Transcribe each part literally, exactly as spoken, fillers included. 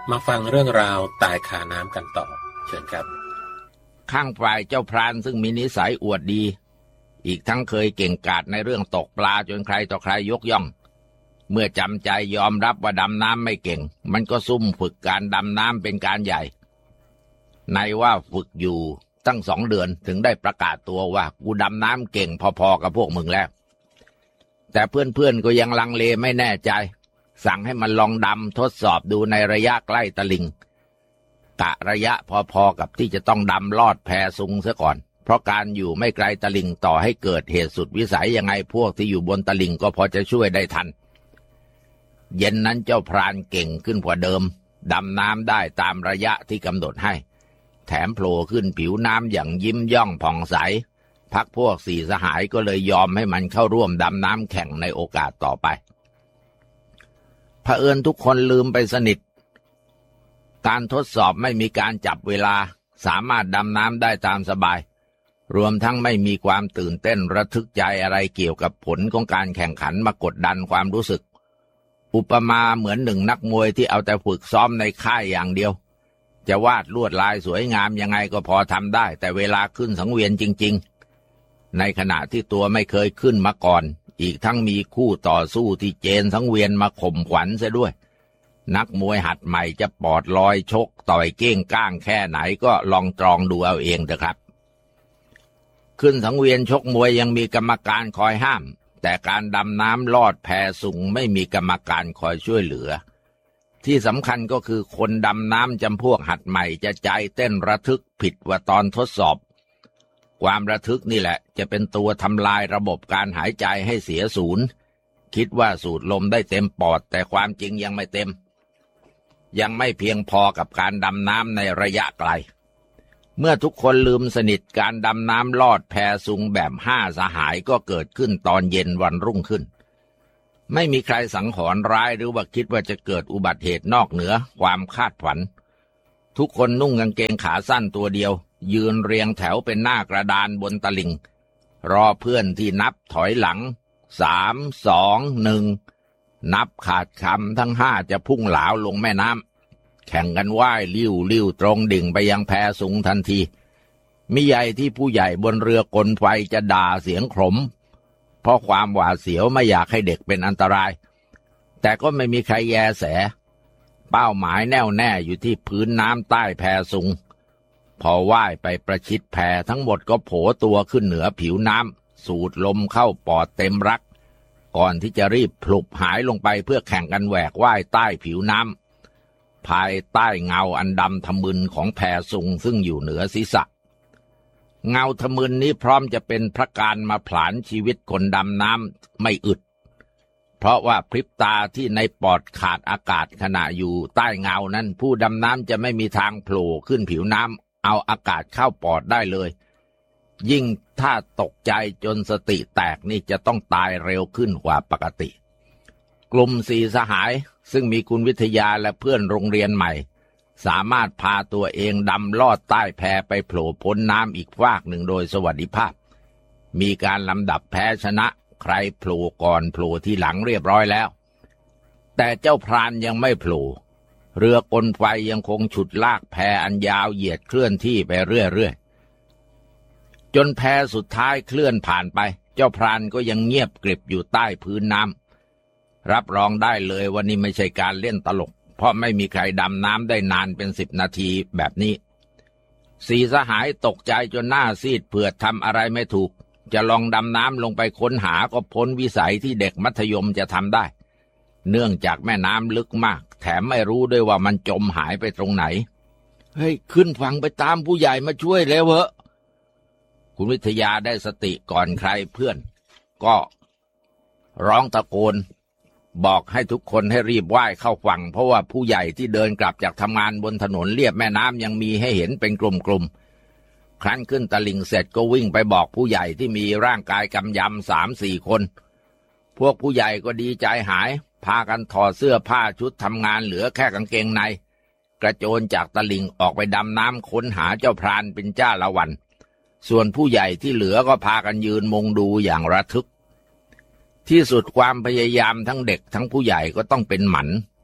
มาฟังเรื่องราวตายคาน้ำกันต่อเชิญครับข้างฝ่ายเจ้าพรานซึ่งมีนิสัยอวดดีอีกทั้งเคยเก่งกาจในเรื่องตกปลาจนใครต่อใครยกย่องเมื่อจำใจยอมรับว่าดำน้ำไม่เก่งมันก็ซุ่มฝึกการดำน้ำเป็นการใหญ่ในว่าฝึกอยู่ตั้งสองเดือนถึงได้ประกาศตัวว่ากูดำน้ำเก่งพอๆกับพวกมึงแล้วแต่เพื่อนๆก็ยังลังเลไม่แน่ใจสั่งให้มันลองดำทดสอบดูในระยะใกล้ตลิ่งกะระยะพอๆกับที่จะต้องดำลอดแพซุงซะก่อนเพราะการอยู่ไม่ไกลตลิ่งต่อให้เกิดเหตุสุดวิสัยยังไงพวกที่อยู่บนตลิ่งก็พอจะช่วยได้ทันเย็นนั้นเจ้าพรานเก่งขึ้นกว่าเดิมดำน้ำได้ตามระยะที่กำหนดให้แถมโผล่ขึ้นผิวน้ำอย่างยิ้มย่องผ่องใสพักพวกสี่สหายก็เลยยอมให้มันเข้าร่วมดำน้ำแข่งในโอกาสต่อไปเผอิญทุกคนลืมไปสนิทการทดสอบไม่มีการจับเวลาสามารถดำน้ำได้ตามสบายรวมทั้งไม่มีความตื่นเต้นระทึกใจอะไรเกี่ยวกับผลของการแข่งขันมากดดันความรู้สึกอุปมาเหมือนหนึ่งนักมวยที่เอาแต่ฝึกซ้อมในค่ายอย่างเดียวจะวาดลวดลายสวยงามยังไงก็พอทำได้แต่เวลาขึ้นสังเวียนจริงๆในขณะที่ตัวไม่เคยขึ้นมาก่อนอีกทั้งมีคู่ต่อสู้ที่เจนสังเวียนมาข่มขวัญเสียด้วยนักมวยหัดใหม่จะปอดลอยชกต่อยเก้งก้างแค่ไหนก็ลองตรองดูเอาเองเถอะครับขึ้นสังเวียนชกมวยยังมีกรรมการคอยห้ามแต่การดำน้ำลอดแพสูงไม่มีกรรมการคอยช่วยเหลือที่สำคัญก็คือคนดำน้ำจำพวกหัดใหม่จะใจเต้นระทึกผิดกว่าตอนทดสอบความระทึกนี่แหละจะเป็นตัวทำลายระบบการหายใจให้เสียศูนย์คิดว่าสูดลมได้เต็มปอดแต่ความจริงยังไม่เต็มยังไม่เพียงพอกับการดำน้ำในระยะไกลเมื่อทุกคนลืมสนิทการดำน้ำลอดแพซุงแบบห้าสหายก็เกิดขึ้นตอนเย็นวันรุ่งขึ้นไม่มีใครสังหรณ์ร้ายหรือว่าคิดว่าจะเกิดอุบัติเหตุนอกเหนือความคาดฝันทุกคนนุ่งกางเกงขาสั้นตัวเดียวยืนเรียงแถวเป็นหน้ากระดานบนตลิ่งรอเพื่อนที่นับถอยหลังสามสองหนึ่งนับขาดคำทั้งห้าจะพุ่งเหลาลงแม่น้ำแข่งกันว่ายลิ้วลิ้วตรงดิ่งไปยังแพสูงทันทีมิใหญ่ที่ผู้ใหญ่บนเรือกลไฟจะด่าเสียงขมเพราะความหวาดเสียวไม่อยากให้เด็กเป็นอันตรายแต่ก็ไม่มีใครแยแสเป้าหมายแน่วแน่อยู่ที่พื้นน้ำใต้แพสูงพอว่ายไปประชิดแพทั้งหมดก็โผล่ตัวขึ้นเหนือผิวน้ำสูดลมเข้าปอดเต็มรักก่อนที่จะรีบพลุบหายลงไปเพื่อแข่งกันแหวกว่ายใต้ผิวน้ำภายใต้เงาอันดำทะมึนของแพซุงซึ่งอยู่เหนือศีรษะเงาทะมึนนี้พร้อมจะเป็นพระการมาผลาญชีวิตคนดำน้ำไม่อึดเพราะว่าพริบตาที่ในปอดขาดอากาศขณะอยู่ใต้เงานั้นผู้ดำน้ำจะไม่มีทางโผล่ขึ้นผิวน้ำเอาอากาศเข้าปอดได้เลยยิ่งถ้าตกใจจนสติแตกนี่จะต้องตายเร็วขึ้นกว่าปกติกลุ่มสี่สหายซึ่งมีคุณวิทยาและเพื่อนโรงเรียนใหม่สามารถพาตัวเองดำลอดใต้แพไปโผล่พ้นน้ำอีกฟากหนึ่งโดยสวัสดิภาพมีการลำดับแพ้ชนะใครโผล่ก่อนโผล่ที่หลังเรียบร้อยแล้วแต่เจ้าพรานยังไม่โผล่เรือกลไฟยังคงฉุดลากแพอันยาวเหยียดเคลื่อนที่ไปเรื่อยๆจนแพสุดท้ายเคลื่อนผ่านไปเจ้าพรานก็ยังเงียบกริบอยู่ใต้พื้นน้ำรับรองได้เลยว่านี่ไม่ใช่การเล่นตลกเพราะไม่มีใครดำน้ำได้นานเป็นสิบนาทีแบบนี้สี่สหายตกใจจนหน้าซีดเผือดทำอะไรไม่ถูกจะลองดำน้ำลงไปค้นหาก็พ้นวิสัยที่เด็กมัธยมจะทำได้เนื่องจากแม่น้ำลึกมากแถมไม่รู้ด้วยว่ามันจมหายไปตรงไหนเฮ้ยขึ้นฝั่งไปตามผู้ใหญ่มาช่วยเร็วเหอะคุณวิทยาได้สติก่อนใครเพื่อนก็ร้องตะโกนบอกให้ทุกคนให้รีบว่ายเข้าฝั่งเพราะว่าผู้ใหญ่ที่เดินกลับจากทำงานบนถนนเลียบแม่น้ำยังมีให้เห็นเป็นกลุ่มๆครั้นขึ้นตลิ่งเสร็จก็วิ่งไปบอกผู้ใหญ่ที่มีร่างกายกำยำสามสี่คนพวกผู้ใหญ่ก็ดีใจหายพากันถอดเสื้อผ้าชุดทำงานเหลือแค่กางเกงในกระโจนจากตลิ่งออกไปดำน้ำค้นหาเจ้าพรานเป็นจ้าละวันส่วนผู้ใหญ่ที่เหลือก็พากันยืนมุงดูอย่างระทึกที่สุดความพยายามทั้งเด็กทั้งผู้ใหญ่ก็ต้องเป็นหมัน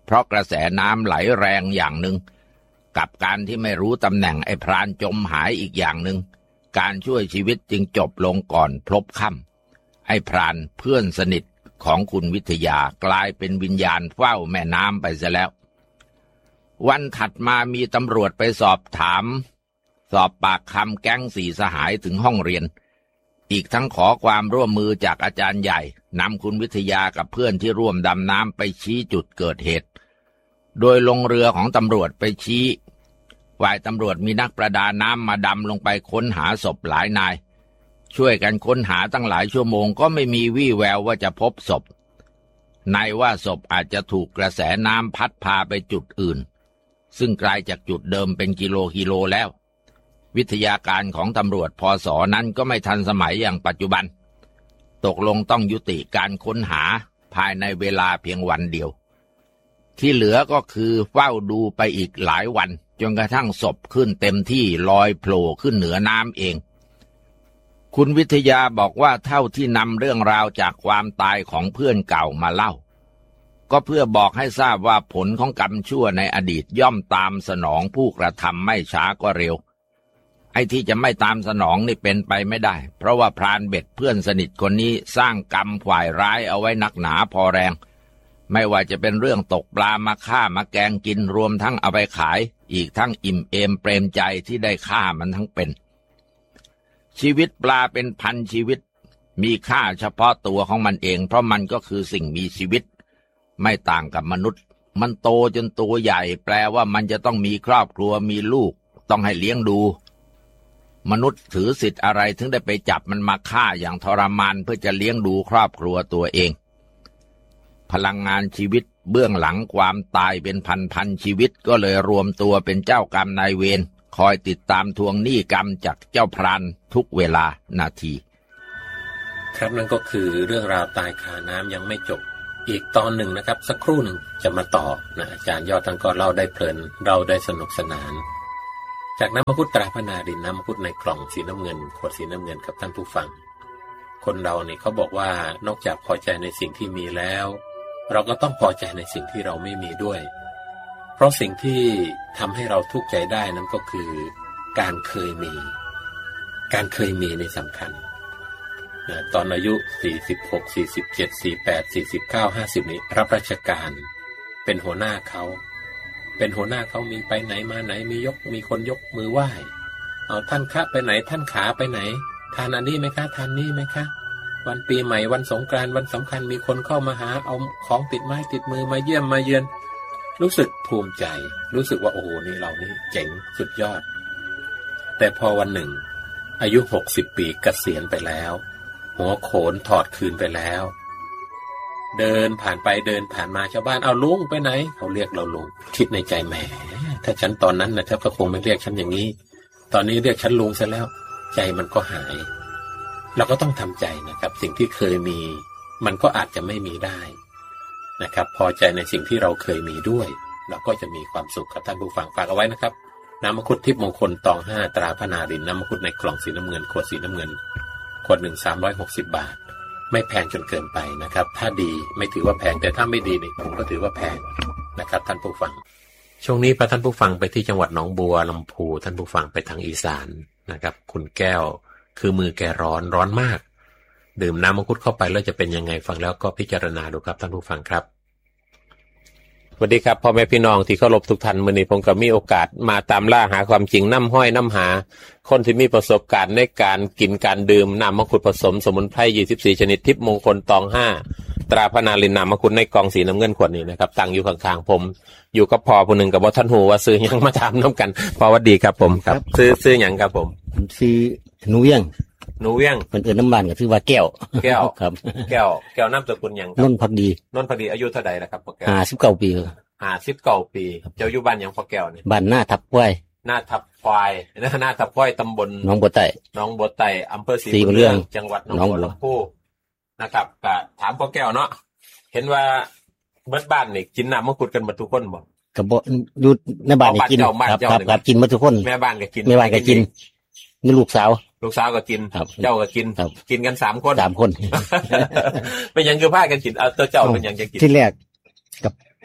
เพราะกระแสน้ำไหลแรงอย่างหนึ่งกับการที่ไม่รู้ตำแหน่งไอ้พรานจมหายอีกอย่างหนึ่งการช่วยชีวิตจึงจบลงก่อนพลบค่ำไอ้พรานเพื่อนสนิทของคุณวิทยากลายเป็นวิญญาณเฝ้าแม่น้ำไปซะแล้ววันถัดมามีตำรวจไปสอบถามสอบปากคำแก๊งสี่สหายถึงห้องเรียนอีกทั้งขอความร่วมมือจากอาจารย์ใหญ่นำคุณวิทยากับเพื่อนที่ร่วมดำน้ำไปชี้จุดเกิดเหตุโดยลงเรือของตำรวจไปชี้ฝ่ายตำรวจมีนักประดาน้ำมาดำลงไปค้นหาศพหลายนายช่วยกันค้นหาตั้งหลายชั่วโมงก็ไม่มีวี่แววว่าจะพบศพนายว่าศพอาจจะถูกกระแสน้ำพัดพาไปจุดอื่นซึ่งไกลจากจุดเดิมเป็นกิโลกิโลแล้ววิทยาการของตำรวจพศนั้นก็ไม่ทันสมัยอย่างปัจจุบันตกลงต้องยุติการค้นหาภายในเวลาเพียงวันเดียวที่เหลือก็คือเฝ้าดูไปอีกหลายวันจนกระทั่งศพขึ้นเต็มที่ลอยโผล่ขึ้นเหนือน้ำเองคุณวิทยาบอกว่าเท่าที่นำเรื่องราวจากความตายของเพื่อนเก่ามาเล่าก็เพื่อบอกให้ทราบว่าผลของกรรมชั่วในอดีตย่อมตามสนองผู้กระทำไม่ช้าก็เร็วไอ้ที่จะไม่ตามสนองนี่เป็นไปไม่ได้เพราะว่าพรานเบ็ดเพื่อนสนิทคนนี้สร้างกรรมฝ่ายร้ายเอาไว้นักหนาพอแรงไม่ว่าจะเป็นเรื่องตกปลามาฆ่ามาแกงกินรวมทั้งเอาไปขายอีกทั้งอิ่มเอมเปรมใจที่ได้ฆ่ามันทั้งเป็นชีวิตปลาเป็นพันชีวิตมีค่าเฉพาะตัวของมันเองเพราะมันก็คือสิ่งมีชีวิตไม่ต่างกับมนุษย์มันโตจนตัวใหญ่แปลว่ามันจะต้องมีครอบครัวมีลูกต้องให้เลี้ยงดูมนุษย์ถือสิทธิ์อะไรถึงได้ไปจับมันมาฆ่าอย่างทรมานเพื่อจะเลี้ยงดูครอบครัวตัวเองพลังงานชีวิตเบื้องหลังความตายเป็นพันๆชีวิตก็เลยรวมตัวเป็นเจ้ากรรมนายเวรคอยติดตามทวงหนี้กรรมจากเจ้าพรานทุกเวลานาทีครับนั่นก็คือเรื่องราวตายคาน้ำยังไม่จบอีกตอนหนึ่งนะครับสักครู่หนึ่งจะมาต่อนะอาจารย์ยอดท่านก็เล่าได้เพลินเราได้สนุกสนานจากน้ำมังคุดตราพนาดินน้ำมังคุดในกล่องสีน้ำเงินขวดสีน้ำเงินกับท่านผู้ฟังคนเราเนี่ยเขาบอกว่านอกจากพอใจในสิ่งที่มีแล้วเราก็ต้องพอใจในสิ่งที่เราไม่มีด้วยเพราะสิ่งที่ทำให้เราทุกข์ใจได้นั้นก็คือการเคยมีการเคยมีในสำคัญนะตอนอายุสี่สิบหก สี่สิบเจ็ด สี่สิบแปด สี่สิบเก้า ห้าสิบนี้รับราชการเป็นหัวหน้าเขาเป็นหัวหน้าเขามีไปไหนมาไหนมียกมีคนยกมือไหว้เอาท่านคะไปไหนท่านขาไปไหนทานอันนี้ไหมคะทานนี้ไหมคะวันปีใหม่วันสงกรานต์วันสำคัญมีคนเข้ามาหาเอาของติดไม้ติดมือมาเยี่ยมมาเยือนรู้สึกภูมิใจรู้สึกว่าโอ้โหนี่เรานี่เจ๋งสุดยอดแต่พอวันหนึ่งอายุหกสิบปีเกษียณไปแล้วหัวโขนถอดคืนไปแล้วเดินผ่านไปเดินผ่านมาชาวบ้านเอาลุงไปไหนเขาเรียกเราลุงคิดในใจแหมถ้าฉันตอนนั้นนะถ้าก็คงไม่เรียกฉันอย่างนี้ตอนนี้เรียกฉันลุงซะแล้วใจมันก็หายเราก็ต้องทำใจนะครับสิ่งที่เคยมีมันก็อาจจะไม่มีได้นะครับพอใจในสิ่งที่เราเคยมีด้วยเราก็จะมีความสุขครับท่านผู้ฟังฝากเอาไว้นะครับน้ำมังคุดทิพย์มงคลตองห้าตราพนาดินน้ำมังคุดในกล่องสีน้ำเงินขวดสีน้ำเงินขวดหนึ่งสามร้อยหกสิบบาทไม่แพงจนเกินไปนะครับถ้าดีไม่ถือว่าแพงแต่ถ้าไม่ดีนี่ผมก็ถือว่าแพงนะครับท่านผู้ฟังช่วงนี้พาท่านผู้ฟังไปที่จังหวัดหนองบัวลำพูท่านผู้ฟังไปทางอีสานนะครับคุณแก้วคือมือแกร้อนร้อนมากดื่มน้ำมังคุดเข้าไปแล้วจะเป็นยังไงฟังแล้วก็พิจารณาดูครับท่านผู้ฟังครับสวัสดีครับพ่อแม่พี่น้องที่เคารพทุกท่านมื้อนี้ผมก็มีโอกาสมาตามล่าหาความจริงน้ำห้อยน้ำหาคนที่มีประสบการณ์ในการกินการดื่มน้ำมังคุดผสมสมุนไพรยี่สิบสี่ชนิดทิพย์มงคลตองห้าตราพนาลินน้ำมังคุดในกล่องสีน้ำเงินขวดนี้นะครับตั้งอยู่ข้างๆผมอยู่กับพ่อผู้หนึ่งกับว่าท่านหูว่าซื้อยังมาถามน้ำกันพ่อสวัสดีครับผมครับซื้อซื้อหยังครับผมซื้อหนูเวียงหนูเวียงเป็นเอิ้นน้ำบ้านก็ชื่อว่าแก้วแก้วครับแก้วแก้วนามสกุลหยังนนท์พักดีนนท์พักดีอายุเท่าใดแล้วครับพ่อแก้วห้าสิบเก้าปีห้าสิบเก้าปีเจ้าอยู่บ้านหยังพ่อแก้วนี่บ้านหน้าทับควายหน้าทับควายนะหน้าทับควายตำบลหนองบัวใต้หนองบัวใต้อำเภอศรีบุญเรืองจังหวัดหนองบัวลำพูนะครับก็ถามพ่อแก้วเนาะเห็นว่าเบิดบ้านนี่กินน้ำมังคุดกันหมดทุกคนบ่ก็บ่อยู่ในบ้านนี่กินครับครับกินหมดทุกคนแม่บ้านก็กินแม่บ้านก็กินนี่ลูกสาวลูกสาวก็กินเจ้าก็กินกินกันสามคนสามคนเป็นยังคือพากันกินเอาตัวเจ้าเป็นยังจะกินที่แรกกับ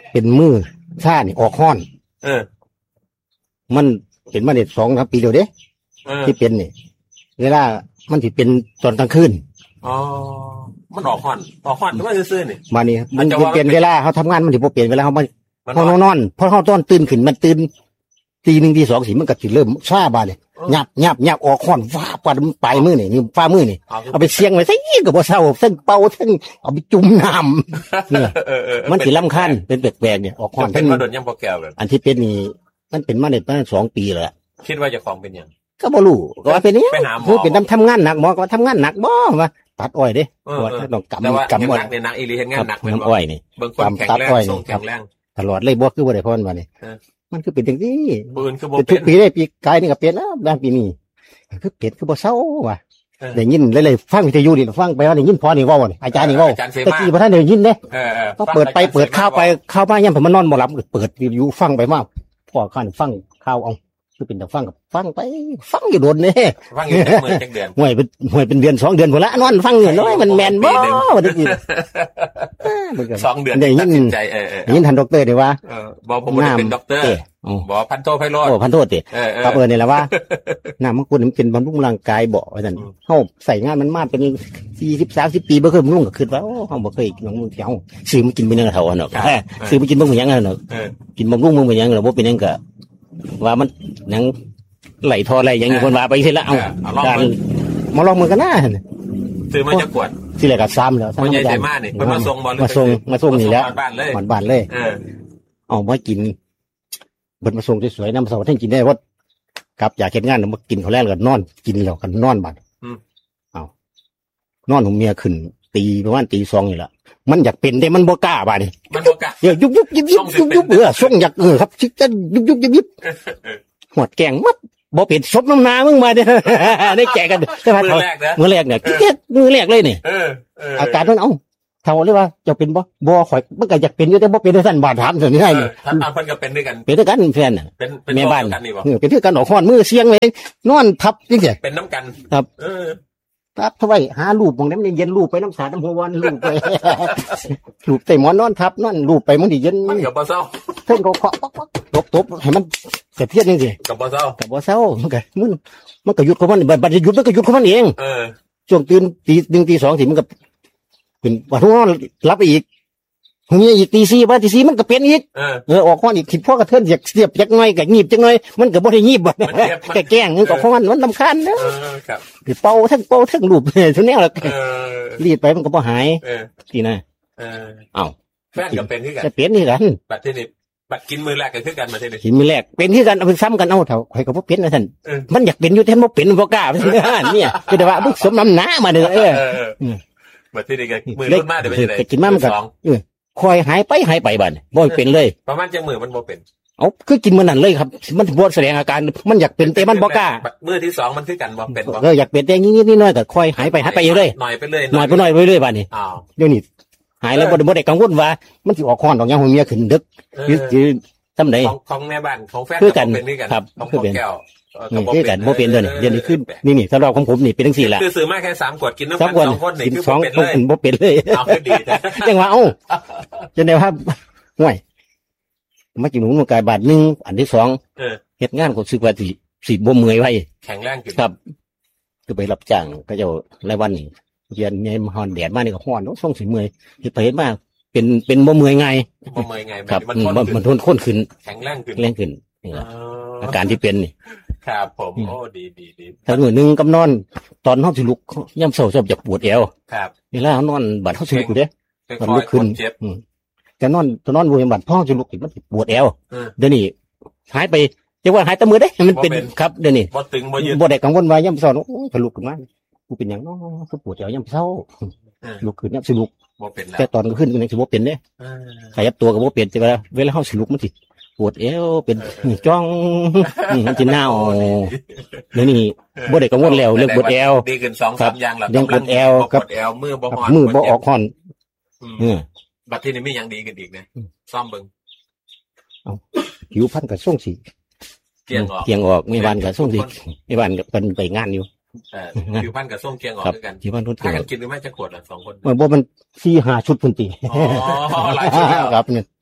เป็นมือซ่านี่ออกห้อนเออมันเป็นมาได้สองครับปีเดียวเด้ที่เป็นนี่เวลามันสิเป็นตอนกลางคืนอ๋อมันออกห้อนออกห้อนแต่ว่าซื่อๆนี่มานี่มันเปลี่ยนเวลาเขาทำงานมันสิบ่เปลี่ยนเวลาเขามันเขานอนพอเขาตอนตื่นขึ้นมันตื่นตีหนึ่งตีสองสิมันก็สิเริ่มชาบาเลยหยับหยับหยับออกห้อนฟ้าปาดปลายมือนี่นี่ฟ้ามือนี่เอาไปเสียงไว้ซะยี่ก็บ่เศร้าเส้นเป่าเส้นเอาไปจุ่มน้ำเนี่ยมันสิรำคาญเป็นแปลกๆเนี่ยออกห้อนเป็นมาโดนยังบ่แก้วแบบอันที่เป็นนี่มันเป็นมาได้ประมาณสองปีแล้วคิดว่าจะของเป็นยังก็บ่รู้ก็ว่าเป็นนี่คือเป็นทำงานหนักหมอก็ทำงานหนักบ่ว่าตัดอ้อยเด้ว่าต้องกำกำอ้อยเนี่ยหนักอีหลีเฮ็ดงานหนักเป็นอ้อยนี่บางคนแข็งแรงส่งแข็งแรงตลอดเลยบ่คือบ่ได้พรว่านี่มันคือเป็นจังซี่ปืนคือบ่เป็นทุกปีได้ปีกายนี่ก็เป็นแล้วบางปีนี้คือเป็ดคือบ่เซาว่ะได้ยินเลยๆฟังวิทยุนี่ฟังไปว่าได้ยินพอนี่เว้านี่อาจารย์นี่เว้าตะกี้บ่ทันได้ยินเด้เออๆก็เปิดไปเปิดข่าวไปข่าวมายามผมมันนอนบ่หลับเปิดวิทยุฟังไปมาพอคั่นฟังข่าวเอาคือเป็นแต่ฟังกับฟังไปฟังอยู่โดนนี่ฟังอยู่จักมื้อจักเดือนห่วยเป็นห่วยเป็นเดือนสองเดือนพุ่นละนอนฟังอยู่น้อยมันแม่นบ่ว่าจังซี่สองเดือนได้ยินใจเออๆยินท่านดอกเตอร์ได้ว่าเออบ่ผมบ่ได้เป็นด็อกเตอร์บ่พันโทไพโรจน์โอ้พันโทติครับเออนี่แหละว่าน้ำมังคุดมันเป็นบำรุงร่างกายบ่ว่าซั่นเฮาใส่งานมันมาเป็นสี่สิบ สามสิบปีบ่เคยบำรุงก็คิดว่าโอ้เฮาบ่เคยน้องมึงเฮาซื้อมากินเป็นจังเฒ่าเนาะซื้อมากินบ่เป็นหยังเนาะกินบำรุงบ่เป็นหยังเนาะบ่เป็นหยังก็ว่ามันหยังไหลทอไหลอย่างนี้คนว่าไปสิละเอาการมาลองมือกันนะซื้อมาจะกวดสิแหละกับซ้ำแล้วซ้ำใหญ่ใจมากนี่มาส่งบอลมาส่งมาส่งนี่แล้วบ้านเลยบ้านเลยเอามากินเบิดมาส่งสวยๆน้ำสดให้กินได้ว่ากลับอยากเห็นงานมากินเขาแรกก็นอนกินแล้วกันนอนบัดเอานอนของเมียขึ้นตีประมาณตีสองนี่แหละมันอยากเป็นได้มันบ่กล้าบ่านี่มันบ่กล้าเดี๋ยวยุบยุบยิบยิบยุบยุบเออส่งอยากเออครับชิคกันยุบยุบยิบยิบหัวแกงมัดบ่เป็นซบน้ำนามึงมาเนี่ยได้แจกกันมือแรกนะมือแรกเนี่ยแค่มือแรกเลยนี่อาการนั้นเอาเท่าเลยว่าจะเป็นบ่บ่ข่อยมันก็อยากเป็นอยู่แต่บ่เป็นด้วยท่านบาดถามถึงนี่ได้นี่ท่านเพิ่นก็เป็นด้วยกันเป็นด้วยกันแฟนน่ะเป็นแม่บ้านเป็นด้วยกันออกค้อนมือเสียงเลยนอนทับจังซี่เป็นน้ำกันครับเออทับเท่าไว้หารูปบางนั้นเย็นรูปไปน้ำสาน้ำหัววันรูปไปรูปใส่หมอนนอนทับนอนรูปไปมันสิเย็นมันก็บ่เซาเพิ่นก็เคาะตบๆให้มันแต่เพี้ยนจังซี่ก็บ่เซาก็บ่เซามันก็มันมันก็หยุดของมันบัดหยุดมันก็หยุดของมันเองเออช่วงตื่นตีหนึ่งตีสองสิมันก็เป็นว่าทุกคนรับไปอีกพรุ่งนี้อีกตีสี่บ้านตีสี่มันก็เป็นอีกเออออกข้ออีกคิดพ่อกระเทือนอยากเสียบจักหน่อยก็งีบจักหน่อยมันก็บ่ได้งีบบ่แก่แกล้งมันก็ของมันมันรำคาญนะเออครับคือเป่าทั้งเป่าทั้งรูปทุกแนวแล้วรีดไปมันก็บ่หายที่น่ะเออเอ้าแฟนก็เป็นคือกันจะเป็นคือกันบัดนี้บัดกินมื้อแรกก็คือกันมาทีนี้กินมื้อแรกเป็นคือกันเอาไปซ้ำกันเอาเท่าข่อยก็บ่เป็นนะท่านมันอยากเป็นอยู่แต่บ่เป็นบ่กล้าเนี่ยคือแต่ว่ามึงสมน้ำหน้ามาเด้อเออบัดนี้ก็มื้อรุ่นมาได้เป็นจังได๋กินมามันก็เออคอยหายไปหายไปบัดบ่เป็นเลยประมาณจังมื้อมันบ่เป็นเอ้าคือกินมื้อนั้นเลยครับมันบ่แสดงอาการมันอยากเป็นแต่มันบ่กล้ามื้อที่สองมันคือกันบ่เป็นบ่เอออยากเป็นแต่นิดๆน้อยๆก็คอยหายไปหายไปอยู่เลยหน่อยไปเลยหน่อยไปหน่อยไปเรื่อยบัดนี้อ้าวเดี๋ยวนี้หายแล้วบ่ได้บ่ได้กังวลว่ามันสิออกค้อนออกหยังหัวเมียขึ้นดึกคือทำได๋ของของแม่บ้านของแฟนก็เป็นนี่กันครับคือเป็นแก้วคือกันบ่เป็นเด้อนี่เดี๋ยวนี้ขึ้นนี่นี่สำหรับของผมนี่เป็นจังซี่แหละคือซื้อมาแค่สามขวดกินน้ำกันสองคนนี่คือบ่เป็นเลยบ่เป็นเลยเอาคือดีจังว่าเอ้าจังได๋ว่าห่วยมากินหมูกายบาทนึงอันที่สองเออเฮ็ดงานก็รู้สึกว่าสิสิบ่เมื่อยไว้แข็งแรงขึ้นครับคือไปรับจ้างก็เจ้ารายวันนี่เรียนใหญ่มาฮ้อนแดดมานี่ก็ฮ้อนส่งสิเมื่อยเฮ็ดไปเฮ็ดมาเป็นเป็นบ่เมื่อยง่ายบ่เมื่อยง่ายมันมันทนค้นขึ้นแข็งแรงขึ้นแรงขึ้นนี่ล่ะอาการที่เป็นนี่ครับผมโอ้ดีๆๆถ้ามื้อนึงกำนอนตอนเฮาสิลุกยามเช้าชอบจะปวดเอวครับเวลาเฮานอนบัดเฮาสิลุกอยู่เด้มันลุกขึ้นแต่นอนตอนนอนบ่เห็นบัดพ่อสิลุกมันปวดเอวเดี๋ยวนี้หายไปจังว่าหายตะมือเด้มันเป็นครับเดี๋ยวนี้บ่ตึงบ่ยืดบ่ได้กังวลว่ายามเช้าโอ้ยลุกขึ้นมากูเป็นหยังเนาะกูปวดเอวยามเช้าลุกขึ้นยามสิลุกบ่เป็นแล้วแต่ตอนกลางคืนก็ยังสิบ่เป็นเด้ขยับตัวก็บ่เป็นแต่ว่าเวลาเฮาสิลุกมันสิปวดเอวเป็นจ้องมันสิหน้าอ๋อเดี๋ยวนี้บ่ได้กังวลแล้วเรื่องปวดเอวดีขึ้น สองสาม อย่างแล้วยังปวดเอวกับปวดเอวมือบ่ฮ้อนมือบ่ออกฮ้อนเออบัดทีนี้มีหยังดีขึ้นอีกนะซ่อมเบิ่งเอ้าผิวพรรณก็ส่งสิเกียงออกเกียงออกมีบ้านก็ส่งสิมีบ้านก็เพิ่นไปงานอยู่เออผิวพรรณก็ส่งเกียงออกด้วยกันผิวพรรณทุกถ้ากันกินหรือไม่จะขวดละสองคนบ่มัน สี่ห้า ชุดพุ่นติอ๋อหลายชุดครับเนี่ย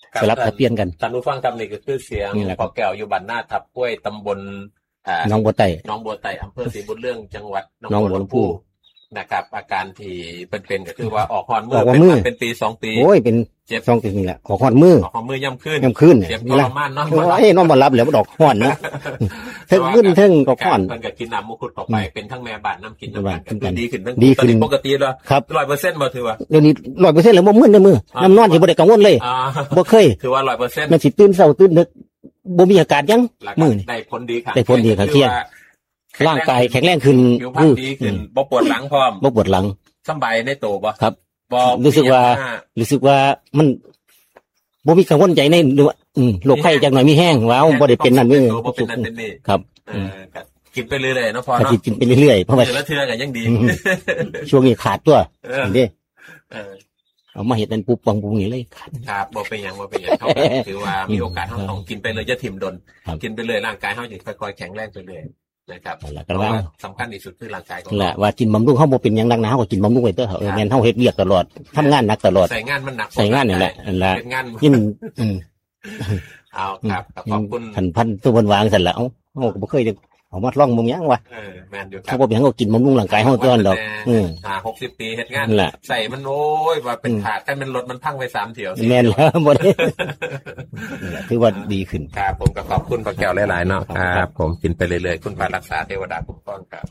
สลับสับเปลี่ยนกันท่านผู้ฟังครับนี่ก็คือเสียงพ่อแก้วอยู่บ้านหน้าทับกล้วยตำบลหนองบัวไต่หนองบัวไต่อำเภอศรีบุญเรื่องจังหวัดหนองบัวลำพูนะครับอาการที่เป็นๆก็คือว่าออกฮอนมือเป็นเป็นปีสองปีโอ้ยเป็นสองปีนี่แหละออกฮอนมือออกฮอนมือย่ำขึ้นย่ำขึ้นเสียงทรมานเนาะไอ้นอนบ่หลับแล้วบ่ดอกฮอนนะเทิงขึ้นเทิงก็ฮอนมันก็กินน้ำมังคุดเข้าไปเป็นทั้งแม่บ้านน้ำกินน้ำกันดีขึ้นทั้งดีขึ้นปกติแล้วครับร้อยเปอร์เซ็นต์บ่ถือว่าเดี๋ยวนี้ร้อยเปอร์เซ็นต์แล้วบ่มึนในมือน้ำนอนสิบ่ได้กังวลเลยบ่เคยถือว่าร้อยเปอร์เซ็นต์มันสิตื่นเช้าตื่นดึกบ่มีอาการยังมื้อนี่ได้ผลดีค่ะได้ผลดีค่ะเที่ยร่างกายแข็งแรงขึ้นผิวพรรณดีขึ้นบ่ปวดหลังพร้อมบ่ปวดหลังสบายในโตบ่ครับรู้สึกว่ารู้สึกว่ามันบ่มีกังวลใจในอืมโรคไข้จักหน่อยมีแห้งว้าวบ่ได้เป็นนั่นนี่บ่เป็นนั่นเป็นนี่ครับเออกินไปเรื่อยๆเนาะพอเนาะกินไปเรื่อยๆเพราะว่าแล้วเทื่อก็ยังดีช่วงนี้ขาดตัวนี่เด้เออเอามาเฮ็ดนั่นปุ๊บปังปุ๊บนี่เลยขาดครับบ่เป็นหยังบ่เป็นหยังเฮาถือว่ามีโอกาสเฮาต้องกินไปเลยอย่าถิ่มดนกินไปเลยร่างกายเฮาสิค่อยๆแข็งแรงไปเรื่อยนะครับแล้วก็สำคัญที่สุดคือร่างกายของเราแหละว่ากินบำรุงเฮาบ่เป็นหยังนักหนาเฮาก็กินบำรุงไว้เด้อเออแม่นเฮาเฮ็ดเวียกตลอดทำงานหนักตลอดใส่งานมันหนักใส่งานนี่แหละนั่นล่ะกินอืมเอาครับขอบคุณพันพันตัวบนวางซั่นล่ะเอ้าเฮาก็บ่เคยเอามาลองมึงยังวะเออแม่นอยู่ครับถ้าบ่เป็นก็กินบำรุงร่างกายเฮาตอนดอกอือห้าหกสิบปีเฮ็ดงานใส่มันโอ้ยว่าเป็นขาดแต่มันรถมันพังไปสามเที่ยวแม่นแล้วบ่ได้ถือว่าดีขึ้นครับผมก็ขอบคุณป้าแก้วหลายๆเนาะครับผมกินไปเรื่อยๆคุณพารักษาเทวดาคุ้มครองครับ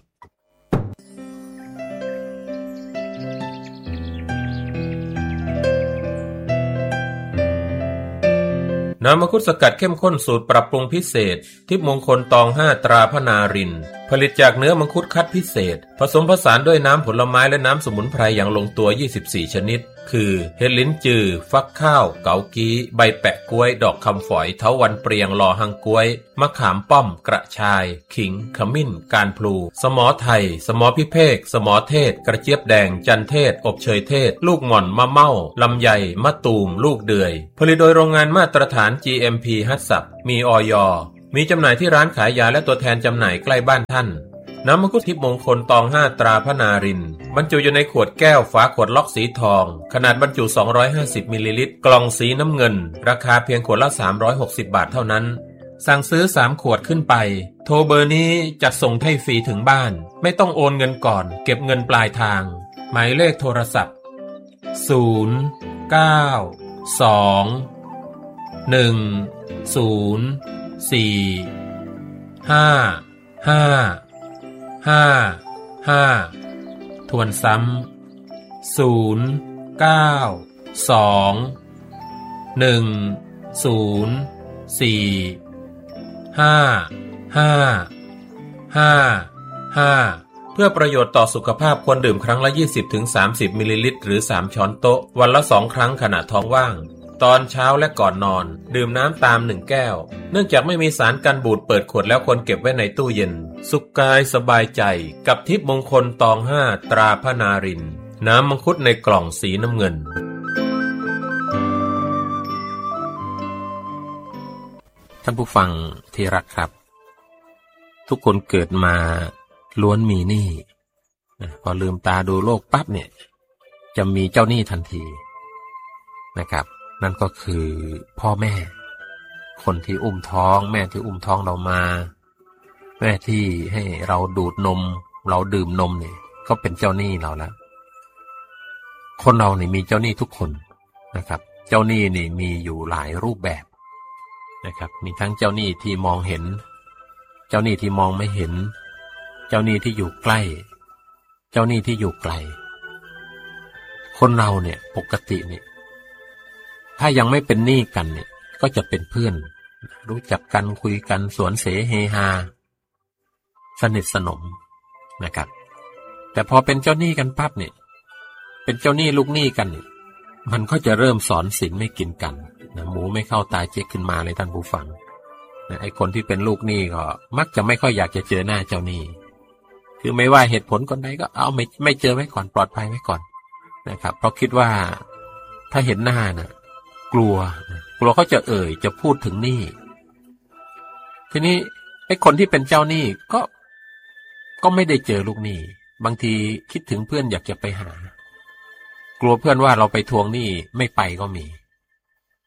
น้ำมังคุดสกัดเข้มข้นสูตรปรับปรุงพิเศษทิพย์มงคลตองห้าตราพนารินผลิตจากเนื้อมังคุดคัดพิเศษผสมผสานด้วยน้ำผลไม้และน้ำสมุนไพรอย่างลงตัวยี่สิบสี่ชนิดคือเห็ดลิ้นจือฟักข้าวเกากี้ใบแปะกล้วยดอกคำฝอยเถาวัลย์เปรียงลอหังกล้วยมะขามป้อมกระชายขิงขมิ้นการพลูสมอไทยสมอพิเภกสมอเทศกระเจี๊ยบแดงจันเทศอบเชยเทศลูกหม่อนมะเม่าลำไยมะตูมลูกเดือยผลิตโดยโรงงานมาตรฐาน จี เอ็ม พี ฮัตสับมีอย.มีจำหน่ายที่ร้านขายยาและตัวแทนจำหน่ายใกล้บ้านท่านน้ำมังคุดทิพย์มงคลตองห้าตราพนารินบรรจุอยู่ในขวดแก้วฝาขวดล็อกสีทองขนาดบรรจุสองร้อยห้าสิบมิลลิลิตรกล่องสีน้ำเงินราคาเพียงขวดละสามร้อยหกสิบบาทเท่านั้นสั่งซื้อสามขวดขึ้นไปโทรเบอร์นี้จัดส่งให้ฟรีถึงบ้านไม่ต้องโอนเงินก่อนเก็บเงินปลายทางหมายเลขโทรศัพท์ศูนย์ เก้า สอง หนึ่ง ศูนย์ สี่ ห้า ห้าห้า ห้าทวนซ้ำศูนย์ เก้า สอง หนึ่ง ศูนย์ สี่ ห้า ห้า ห้า ห้าเพื่อประโยชน์ต่อสุขภาพควรดื่มครั้งละ ยี่สิบถึงสามสิบ มิลลิลิตรหรือสามช้อนโต๊ะวันละสองครั้งขณะท้องว่างตอนเช้าและก่อนนอนดื่มน้ำตามหนึ่งแก้วเนื่องจากไม่มีสารกันบูดเปิดขวดแล้วควรเก็บไว้ในตู้เย็นสุขกายสบายใจกับทิพย์มงคลตองห้าตราพนารินน้ำมังคุดในกล่องสีน้ำเงินท่านผู้ฟังที่รักครับทุกคนเกิดมาล้วนมีหนี้พอลืมตาดูโลกปั๊บเนี่ยจะมีเจ้าหนี้ทันทีนะครับนั่นก็คือพ่อแม่คนที่อุ้มท้องแม่ที่อุ้มท้องเรามาแม่ที่ให้เราดูดนมเราดื่มนมเนี่ยก็เป็นเจ้าหนี้เราแล้วคนเรานี่มีเจ้าหนี้ทุกคนนะครับเจ้าหนี้นี่มีอยู่หลายรูปแบบนะครับมีทั้งเจ้าหนี้ที่มองเห็นเจ้าหนี้ที่มองไม่เห็นเจ้าหนี้ที่อยู่ใกล้เจ้าหนี้ที่อยู่ไกลคนเราเนี่ยปกติเนี่ยถ้ายังไม่เป็นหนี้กันเนี่ยก็จะเป็นเพื่อนรู้จักกันคุยกันสวนเสเฮฮาสนิทสนมนะครับแต่พอเป็นเจ้าหนี้กันปั๊บเนี่ยเป็นเจ้าหนี้ลูกหนี้กันเนี่ยมันก็จะเริ่มสอนศีลไม่กินกันนะหมูไม่เข้าตาเจ๊กขึ้นมาเลยท่านผู้ฟังนะไอ้คนที่เป็นลูกหนี้ก็มักจะไม่ค่อยอยากจะเจอหน้าเจ้าหนี้คือไม่ว่าเหตุผลคนใดก็เอาไม่ไม่เจอไว้ก่อนปลอดภัยไว้ก่อนนะครับเพราะคิดว่าถ้าเห็นหน้าน่ะกลัวกลัวเขาจะเอ่ยจะพูดถึงหนี้ทีนี้ไอ้คนที่เป็นเจ้าหนี้ก็ก็ไม่ได้เจอลูกหนี้บางทีคิดถึงเพื่อนอยากจะไปหากลัวเพื่อนว่าเราไปทวงหนี้ไม่ไปก็มี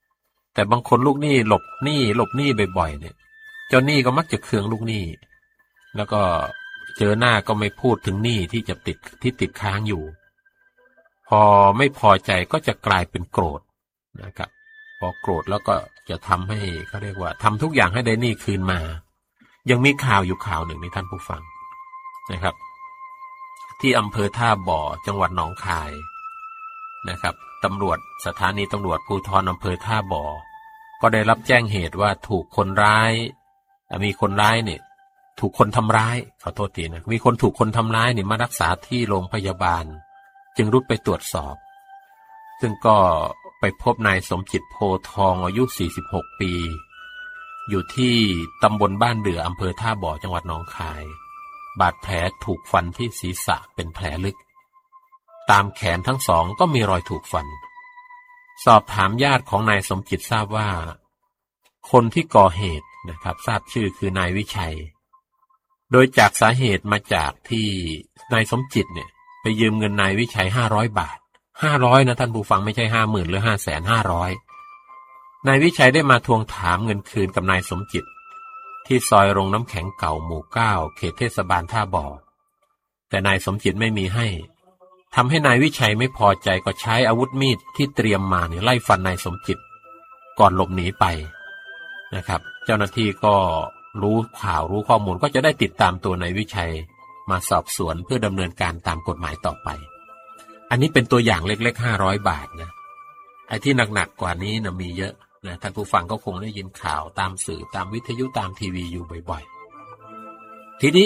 แต่บางคนลูกหนี้หลบหนี้หลบหนี้บ่อยๆเนี่ยเจ้าหนี้ก็มักจะเคืองลูกหนี้แล้วก็เจอหน้าก็ไม่พูดถึงหนี้ที่จะติดที่ติดค้างอยู่พอไม่พอใจก็จะกลายเป็นโกรธนะครับพอโกรธแล้วก็จะทำให้เขาเรียกว่าทำทุกอย่างให้ได้หนี้คืนมายังมีข่าวอยู่ข่าวหนึ่งนี่ท่านผู้ฟังนะครับที่อำเภอท่าบ่อจังหวัดหนองคายนะครับตำรวจสถานีตำรวจภูธรอำเภอท่าบ่อก็ได้รับแจ้งเหตุว่าถูกคนร้ายมีคนร้ายเนี่ยถูกคนทำร้ายขอโทษทีนะมีคนถูกคนทำร้ายเนี่ยมารักษาที่โรงพยาบาลจึงรุดไปตรวจสอบซึ่งก็ไปพบนายสมจิตโพทองอายุสี่สิบหกปีอยู่ที่ตำบลบ้านเดืออำเภอท่าบ่อจังหวัดหนองคายบาดแผลถูกฟันที่ศีรษะเป็นแผลลึกตามแขนทั้งสองก็มีรอยถูกฟันสอบถามญาติของนายสมจิตทราบว่าคนที่ก่อเหตุนะครับทราบชื่อคือนายวิชัยโดยจากสาเหตุมาจากที่นายสมจิตเนี่ยไปยืมเงินนายวิชัยห้าร้อยบาทห้าร้อยนะท่านผู้ฟังไม่ใช่ห้าหมื่นหรือห้าแสนห้าร้อยนายวิชัยได้มาทวงถามเงินคืนกับนายสมจิตที่ซอยโรงน้ำแข็งเก่าหมู่เก้าเขตเทศบาลท่าบ่อแต่นายสมจิตไม่มีให้ทำให้นายวิชัยไม่พอใจก็ใช้อาวุธมีดที่เตรียมมาเนี่ยไล่ฟันนายสมจิตก่อนหลบหนีไปนะครับเจ้าหน้าที่ก็รู้ข่าวรู้ข้อมูลก็จะได้ติดตามตัวนายวิชัยมาสอบสวนเพื่อดำเนินการตามกฎหมายต่อไปอันนี้เป็นตัวอย่างเล็กๆห้าร้อยบาทนะไอ้ที่หนักๆกว่านี้นะมีเยอะนะท่านผู้ฟังก็คงได้ยินข่าวตามสื่อตามวิทยุตามทีวีอยู่บ่อยๆทีนี้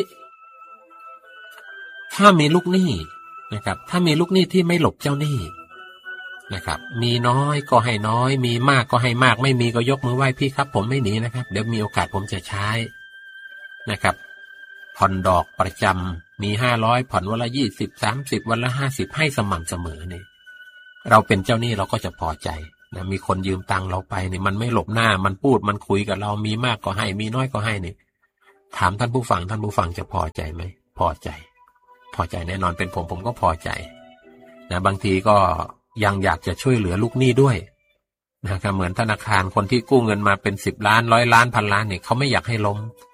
ถ้ามีลูกหนี้นะครับถ้ามีลูกหนี้ที่ไม่หลบเจ้าหนี้นะครับมีน้อยก็ให้น้อยมีมากก็ให้มากไม่มีก็ยกมือไหว้พี่ครับผมไม่หนีนะครับเดี๋ยวมีโอกาสผมจะใช้นะครับผ่อนดอกประจำมีห้าร้อยผ่อนวันละยี่สิบ สามสิบวันละห้าสิบให้สม่ำเสมอนี่เราเป็นเจ้าหนี้เราก็จะพอใจนะมีคนยืมตังค์เราไปนี่มันไม่หลบหน้ามันพูดมันคุยกับเรามีมากก็ให้มีน้อยก็ให้นี่ถามท่านผู้ฟังท่านผู้ฟังจะพอใจไหมพอใจพอใจแน่นอนเป็นผมผมก็พอใจนะบางทีก็ยังอยากจะช่วยเหลือลูกหนี้ด้วยนะครับเหมือนธนาคารคนที่กู้เงินมาเป็นสิบล้านร้อยล้านพันล้านเนี่ยเขาไม่อยากให้ล้ม